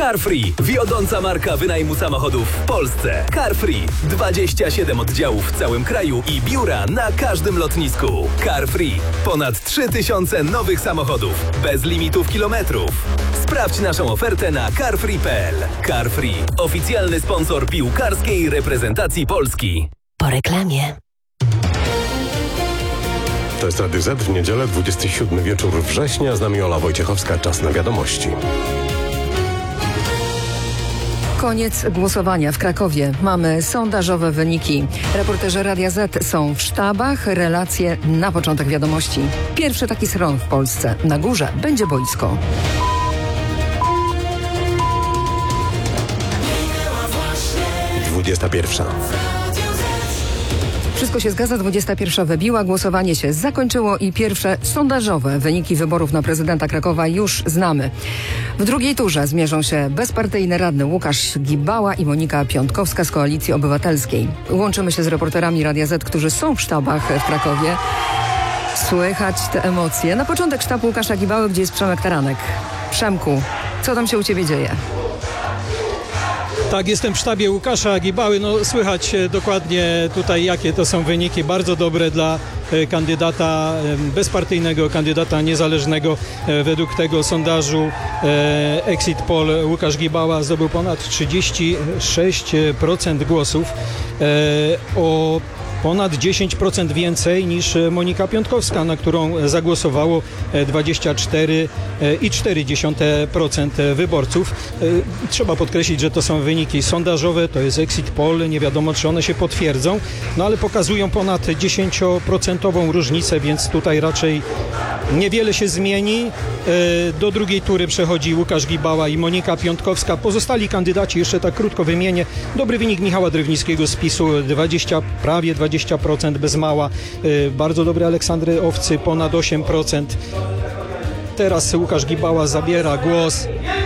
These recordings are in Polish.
Carfree, wiodąca marka wynajmu samochodów w Polsce. Carfree, 27 oddziałów w całym kraju i biura na każdym lotnisku. Carfree, ponad 3000 nowych samochodów, bez limitów kilometrów. Sprawdź naszą ofertę na carfree.pl. Carfree, oficjalny sponsor piłkarskiej reprezentacji Polski. Po reklamie. To jest Radio Z w niedzielę, 27 wieczór września. Z nami Ola Wojciechowska. Czas na wiadomości. Koniec głosowania w Krakowie. Mamy sondażowe wyniki. Reporterzy Radia Z są w sztabach. Relacje na początek wiadomości. Pierwszy taki schron w Polsce. Na górze będzie boisko. Pierwsza. Wszystko się zgadza, 21 wybiła, głosowanie się zakończyło i pierwsze sondażowe wyniki wyborów na prezydenta Krakowa już znamy. W drugiej turze zmierzą się bezpartyjny radny Łukasz Gibała i Monika Piątkowska z Koalicji Obywatelskiej. Łączymy się z reporterami Radia Z, którzy są w sztabach w Krakowie. Słychać te emocje. Na początek sztab Łukasza Gibały, gdzie jest Przemek Taranek. Przemku, co tam się u ciebie dzieje? Tak, jestem w sztabie Łukasza Gibały. No, słychać dokładnie tutaj, jakie to są wyniki. Bardzo dobre dla kandydata bezpartyjnego, kandydata niezależnego. Według tego sondażu Exit Poll Łukasz Gibała zdobył ponad 36% głosów. O ponad 10% więcej niż Monika Piątkowska, na którą zagłosowało 24,4% wyborców. Trzeba podkreślić, że to są wyniki sondażowe, to jest exit poll, nie wiadomo, czy one się potwierdzą, no ale pokazują ponad 10% różnicę, więc tutaj raczej niewiele się zmieni. Do drugiej tury przechodzi Łukasz Gibała i Monika Piątkowska. Pozostali kandydaci, jeszcze tak krótko wymienię. Dobry wynik Michała Drewnickiego z PiS-u, prawie 20% bez mała. Bardzo dobry Aleksandry Owcy, ponad 8%. Teraz Łukasz Gibała zabiera głos.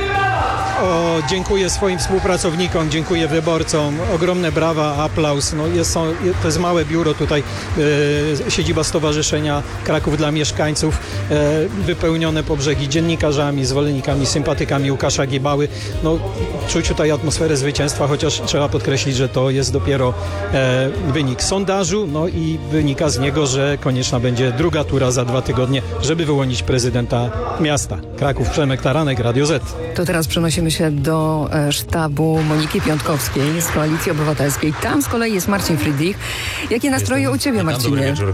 Dziękuję swoim współpracownikom, dziękuję wyborcom. Ogromne brawa, aplauz. No to jest małe biuro tutaj, siedziba Stowarzyszenia Kraków dla Mieszkańców, wypełnione po brzegi dziennikarzami, zwolennikami, sympatykami Łukasza Gibały. No, czuć tutaj atmosferę zwycięstwa, chociaż trzeba podkreślić, że to jest dopiero wynik sondażu, no i wynika z niego, że konieczna będzie druga tura za 2 tygodnie, żeby wyłonić prezydenta miasta. Kraków, Przemek Taranek, Radio Z. To teraz przenosimy się do sztabu Moniki Piątkowskiej z Koalicji Obywatelskiej. Tam z kolei jest Marcin Friedrich. Jakie nastroje u ciebie, Marcinie? Dobry wieczór.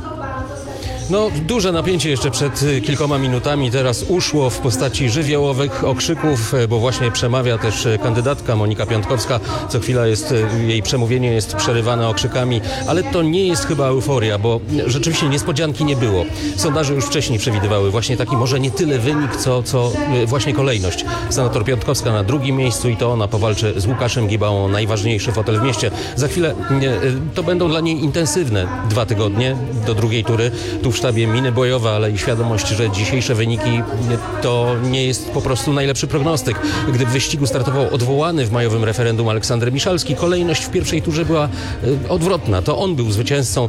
No, duże napięcie jeszcze przed kilkoma minutami. Teraz uszło w postaci żywiołowych okrzyków, bo właśnie przemawia też kandydatka Monika Piątkowska. Co chwila jej przemówienie jest przerywane okrzykami, ale to nie jest chyba euforia, bo rzeczywiście niespodzianki nie było. Sondaże już wcześniej przewidywały właśnie taki może nie tyle wynik, co właśnie kolejność. Senator Piątkowska na drugim miejscu i to ona powalczy z Łukaszem Gibałą, najważniejszy fotel w mieście. Za chwilę to będą dla niej intensywne 2 tygodnie do drugiej tury. Tu w sztabie miny bojowe, ale i świadomość, że dzisiejsze wyniki to nie jest po prostu najlepszy prognostyk. Gdy w wyścigu startował odwołany w majowym referendum Aleksander Miszalski, kolejność w pierwszej turze była odwrotna. To on był zwycięzcą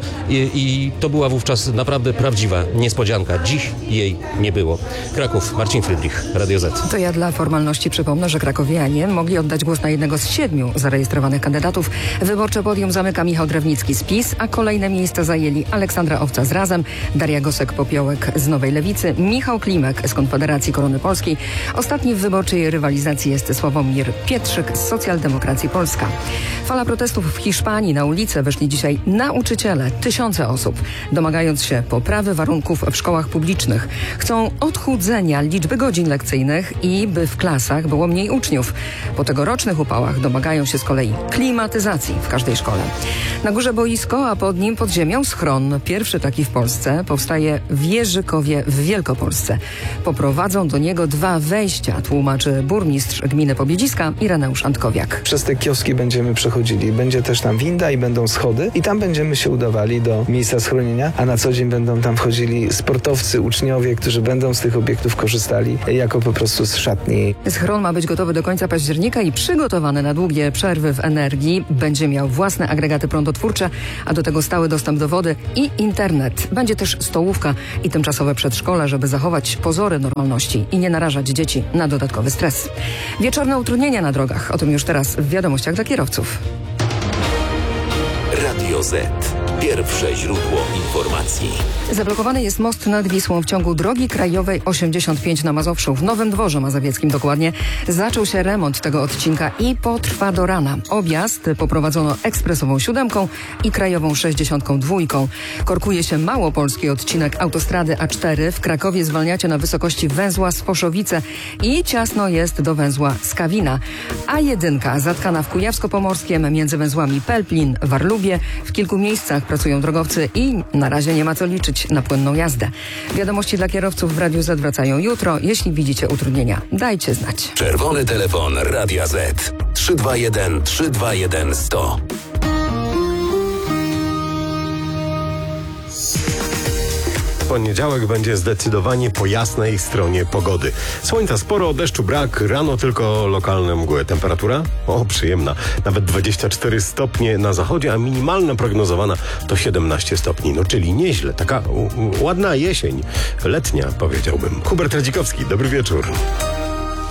i to była wówczas naprawdę prawdziwa niespodzianka. Dziś jej nie było. Kraków, Marcin Friedrich, Radio Z. To ja dla formalności przypomnę, że krakowianie mogli oddać głos na jednego z 7 zarejestrowanych kandydatów. Wyborcze podium zamyka Michał Drewnicki z PiS, a kolejne miejsca zajęli Aleksandra Owca z Razem, Daria Gosek-Popiołek z Nowej Lewicy, Michał Klimek z Konfederacji Korony Polskiej. Ostatni w wyborczej rywalizacji jest Sławomir Pietrzyk z Socjaldemokracji Polska. Fala protestów w Hiszpanii. Na ulicę wyszli dzisiaj nauczyciele, tysiące osób, domagając się poprawy warunków w szkołach publicznych. Chcą odchudzenia liczby godzin lekcyjnych i by w klasach było mniej uczniów. Po tegorocznych upałach domagają się z kolei klimatyzacji w każdej szkole. Na górze boisko, a pod nim pod ziemią schron. Pierwszy taki w Polsce powstaje w Jerzykowie w Wielkopolsce. Poprowadzą do niego 2 wejścia, tłumaczy burmistrz gminy Pobiedziska Ireneusz Antkowiak. Przez te kioski będziemy przechodzili. Będzie też tam winda i będą schody i tam będziemy się udawali do miejsca schronienia, a na co dzień będą tam wchodzili sportowcy, uczniowie, którzy będą z tych obiektów korzystali jako po prostu z szatni. Schron ma być gotowy do końca października i przygotowany na długie przerwy w energii. Będzie miał własne agregaty prądotwórcze, a do tego stały dostęp do wody i internet. Będzie też niż stołówka i tymczasowe przedszkole, żeby zachować pozory normalności i nie narażać dzieci na dodatkowy stres. Wieczorne utrudnienia na drogach. O tym już teraz w wiadomościach dla kierowców. Radio Z. Pierwsze źródło informacji. Zablokowany jest most nad Wisłą w ciągu drogi krajowej 85 na Mazowszu. W Nowym Dworze Mazowieckim dokładnie zaczął się remont tego odcinka i potrwa do rana. Objazd poprowadzono ekspresową 7 i krajową 62. Korkuje się małopolski odcinek autostrady A4. W Krakowie zwalniacie na wysokości węzła Sfoszowice i ciasno jest do węzła Skawina. A1 zatkana w Kujawsko-Pomorskiem między węzłami Pelplin, Warlubie. W kilku miejscach pracują drogowcy i na razie nie ma co liczyć na płynną jazdę. Wiadomości dla kierowców w Radiu Z wracają jutro. Jeśli widzicie utrudnienia, dajcie znać. Czerwony telefon Radia Z. 321 321 100. Poniedziałek będzie zdecydowanie po jasnej stronie pogody. Słońca sporo, deszczu brak, rano tylko lokalne mgły. Temperatura? O, przyjemna. Nawet 24 stopnie na zachodzie, a minimalna prognozowana to 17 stopni. No, czyli nieźle. Taka ładna jesień. Letnia, powiedziałbym. Hubert Radzikowski, dobry wieczór.